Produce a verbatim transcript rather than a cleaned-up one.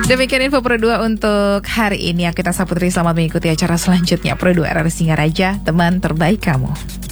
Demikian info Pro dua untuk hari ini. Akita Saputri, selamat mengikuti acara selanjutnya Pro dua R R Singaraja, teman terbaik kamu.